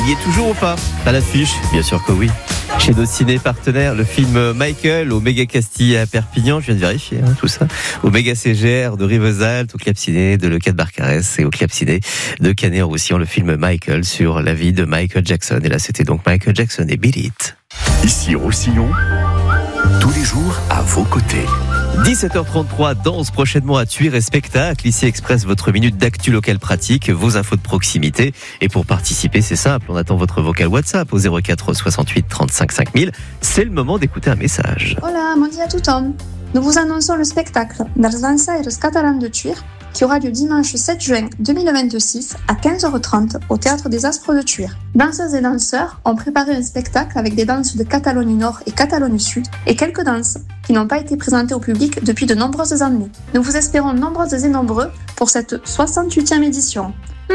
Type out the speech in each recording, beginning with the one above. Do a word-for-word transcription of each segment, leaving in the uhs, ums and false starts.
Il y est toujours ou pas? À l'affiche, bien sûr que oui. Chez nos ciné partenaires, le film Michael au Méga Castille à Perpignan, je viens de vérifier hein, tout ça, au Méga C G R de Rivesaltes, au Club Ciné de Le Quatre Barcarès et au Club Ciné de Canet-en-Roussillon, le film Michael sur la vie de Michael Jackson. Et là, c'était donc Michael Jackson et Beat It. Ici Roussillon, tous les jours à vos côtés. dix-sept heures trente-trois, danse prochainement à Thuir et spectacle. Ici Express, votre minute d'actu locale pratique, vos infos de proximité. Et pour participer, c'est simple, on attend votre vocal WhatsApp au zéro quatre soixante-huit trente-cinq cinq mille. C'est le moment d'écouter un message. Hola, bon dia a tothom. Nous vous annonçons le spectacle dels Dansaires Catalans de Thuir qui aura lieu dimanche sept juin deux mille vingt-six à quinze heures trente au Théâtre des Aspres de Thuir. Danseuses et danseurs ont préparé un spectacle avec des danses de Catalogne Nord et Catalogne Sud et quelques danses qui n'ont pas été présentées au public depuis de nombreuses années. Nous vous espérons nombreuses et nombreux pour cette soixante-huitième édition.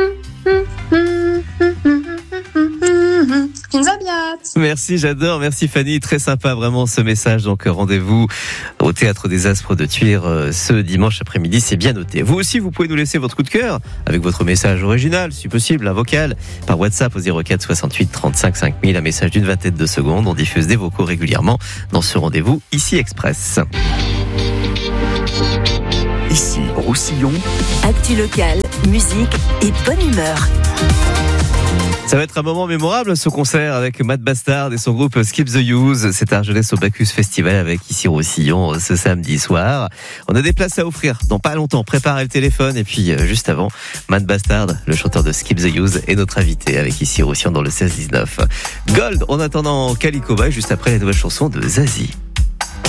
Merci, j'adore, merci Fanny, très sympa vraiment ce message. Donc rendez-vous au Théâtre des Aspres de Thuir ce dimanche après-midi, c'est bien noté. Vous aussi, vous pouvez nous laisser votre coup de cœur avec votre message original, si possible, un vocal, par WhatsApp au zéro quatre soixante-huit trente-cinq cinq mille, un message d'une vingtaine de secondes. On diffuse des vocaux régulièrement dans ce rendez-vous ici Express. Ici Roussillon, actu local, musique et bonne humeur. Ça va être un moment mémorable ce concert avec Matt Bastard et son groupe Skip the Use. C'est à Argelès au Bacchus Festival avec ici Roussillon ce samedi soir. On a des places à offrir dans pas longtemps. Préparez le téléphone et puis juste avant, Matt Bastard, le chanteur de Skip the Use, est notre invité avec ici Roussillon dans le seize dix-neuf. Gold en attendant Calico Bay juste après la nouvelle chanson de Zazie.